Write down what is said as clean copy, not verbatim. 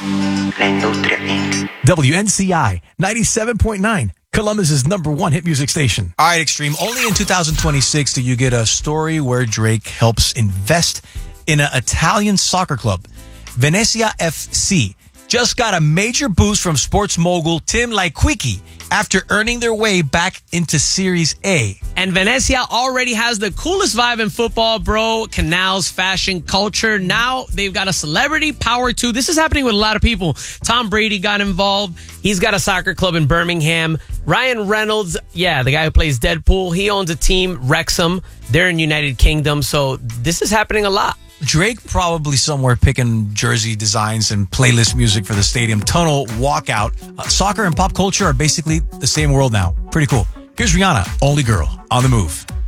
La Industria Inc. WNCI 97.9, Columbus's #1 hit music station. All right, Extreme. Only in 2026 do you get a story where Drake helps invest in an Italian soccer club. Venezia FC just got a major boost from sports mogul Tim Laikwicki after earning their way back into Series A. And Venezia already has the coolest vibe in football, bro. Canals, fashion, culture. Now they've got a celebrity power too. This is happening with a lot of people. Tom Brady got involved. He's got a soccer club in Birmingham. Ryan Reynolds, the guy who plays Deadpool, he owns a team, Wrexham. They're in United Kingdom. So this is happening a lot. Drake probably somewhere picking jersey designs and playlist music for the stadium tunnel walkout. Soccer and pop culture are basically the same world now. Pretty cool. Here's Rihanna, Only Girl, on the move.